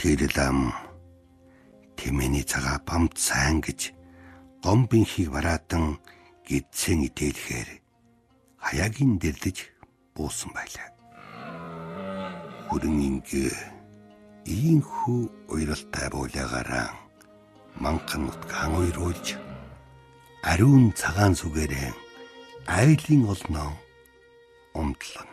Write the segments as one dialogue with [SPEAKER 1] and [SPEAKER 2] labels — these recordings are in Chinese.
[SPEAKER 1] гэрэлам тэмээний цагаа бамд сайн гэж гомбинхийг бараатан гидсэн идэлэхээр хаягийн дэрлэж буусан байлаа. Хүрэн ингээ ийхүү уйралтай буулаагаараа манхан нутгаан уйруулж ариун цагаан сүгээрээ айлын олноо умдлана.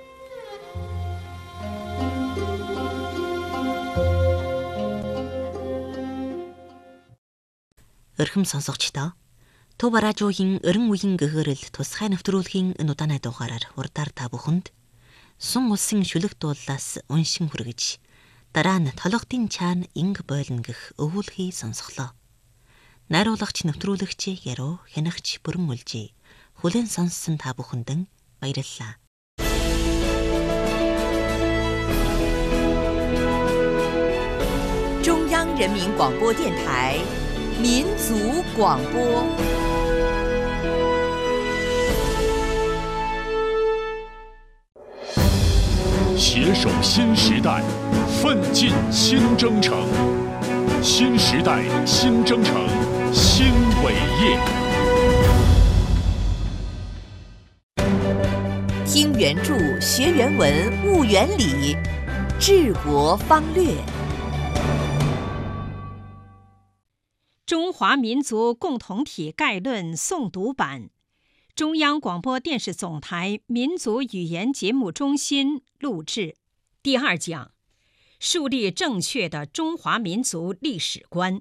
[SPEAKER 2] Өрхөм сонсогчдоо Төв радиогийн өрн үеийн гэгэрэл тусгай нэвтрүүлгийн энэ удааний дугаараар урдаар та бүхэнд сун улсын шүлэг дуулаас уншин хүргэж дараа нь толгодын чаана инг бойлно гэх өвүүлхий сонсголоо. Найруулагч нэвтрүүлэгч Яруу хянагч Бүрэн Үлжээ хүлээн сонссон та бүхэндэн баярлалаа.
[SPEAKER 3] 中央人民广播电台民族广播。
[SPEAKER 4] 携手新时代，奋进新征程。新时代新征程新伟业。
[SPEAKER 3] 听原著，学原文，悟原理，治国方略。
[SPEAKER 5] 中华民族共同体概论诵读版，中央广播电视总台民族语言节目中心录制。第2讲，树立正确的中华民族历史观。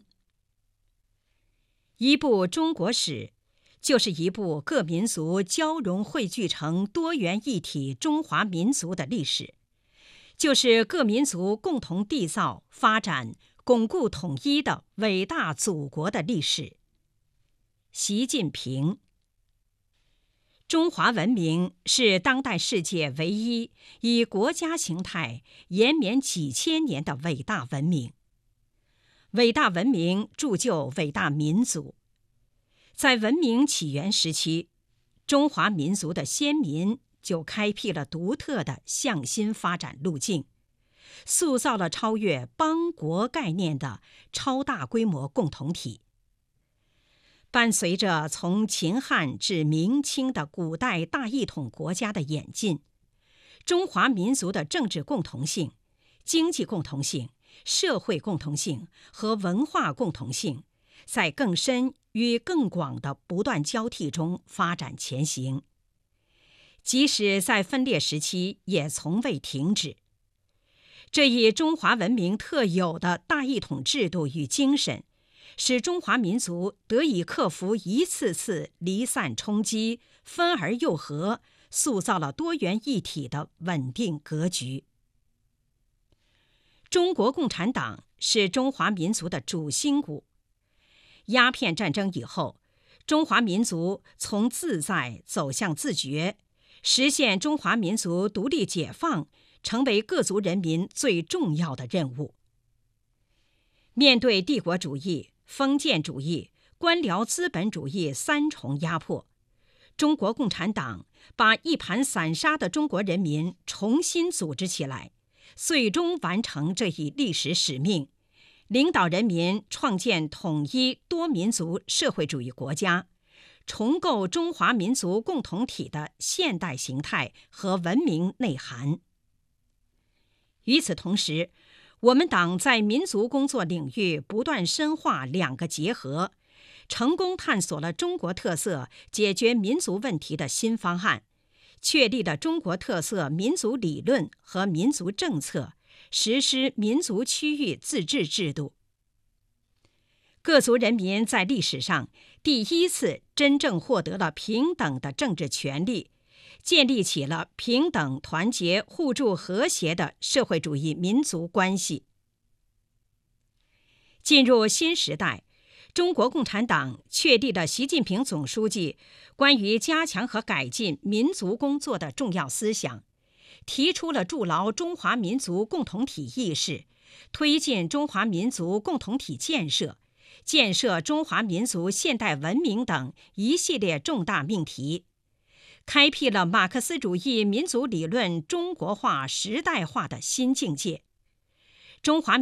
[SPEAKER 5] 一部中国史，就是一部各民族交融汇聚成多元一体中华民族的历史，就是各民族共同缔造、发展、巩固统一的伟大祖国的历史。习近平。中华文明是当代世界唯一以国家形态延绵几千年的伟大文明。伟大文明铸就伟大民族。在文明起源时期，中华民族的先民就开辟了独特的向心发展路径，塑造了超越邦国概念的超大规模共同体。伴随着从秦汉至明清的古代大一统国家的演进，中华民族的政治共同性、经济共同性、社会共同性和文化共同性，在更深与更广的不断交替中发展前行。即使在分裂时期，也从未停止。这一中华文明特有的大一统制度与精神，使中华民族得以克服一次次离散冲击，分而又合，塑造了多元一体的稳定格局。中国共产党是中华民族的主心骨。鸦片战争以后，中华民族从自在走向自觉，实现中华民族独立解放，成为各族人民最重要的任务。面对帝国主义、封建主义、官僚资本主义三重压迫，中国共产党把一盘散沙的中国人民重新组织起来，最终完成这一历史使命，领导人民创建统一多民族社会主义国家，重构中华民族共同体的现代形态和文明内涵。与此同时，我们党在民族工作领域不断深化两个结合，成功探索了中国特色解决民族问题的新方案，确立了中国特色民族理论和民族政策，实施民族区域自治制度。各族人民在历史上第一次真正获得了平等的政治权利，建立起了平等、团结、互助、和谐的社会主义民族关系。进入新时代，中国共产党确立了习近平总书记关于加强和改进民族工作的重要思想，提出了筑牢中华民族共同体意识，推进中华民族共同体建设，建设中华民族现代文明等一系列重大命题，开辟了马克思主义民族理论中国化时代化的新境界。中华